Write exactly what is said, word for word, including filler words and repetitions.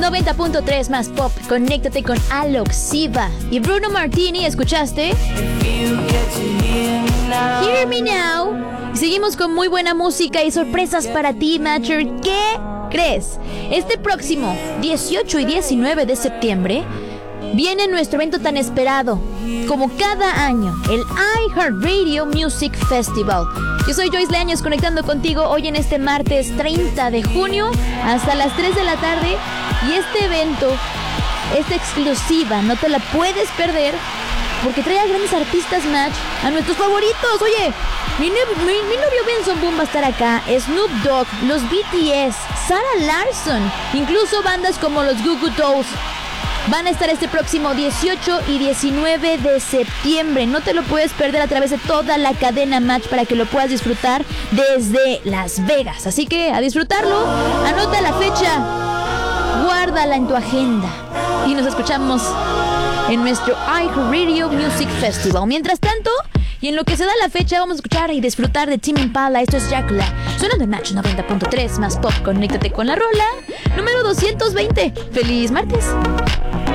noventa punto tres más pop, conéctate con Alok, Siva y Bruno Martini. ¿Escuchaste? Hear Me Now. Y seguimos con muy buena música y sorpresas para ti, Matcher. ¿Qué crees? Este próximo dieciocho y diecinueve de septiembre viene nuestro evento tan esperado, como cada año, el iHeartRadio Music Festival. Yo soy Joyce Leaños, conectando contigo hoy en este martes treinta de junio hasta las tres de la tarde. Y este evento, esta exclusiva, no te la puedes perder, porque trae a grandes artistas, Match, a nuestros favoritos. Oye, mi, mi, mi novio Benson Boone va a estar acá, Snoop Dogg, los B T S, Sarah Larson, incluso bandas como los Goo Goo Dolls. Van a estar este próximo dieciocho y diecinueve de septiembre. No te lo puedes perder a través de toda la cadena Match para que lo puedas disfrutar desde Las Vegas. Así que a disfrutarlo, anota la fecha, guárdala en tu agenda y nos escuchamos en nuestro iHeartRadio Music Festival. Mientras tanto, y en lo que se da la fecha, vamos a escuchar y disfrutar de Tame Impala. Esto es Dracula, sonando en Match noventa punto tres más pop. Conéctate con la rola número doscientos veinte. ¡Feliz martes!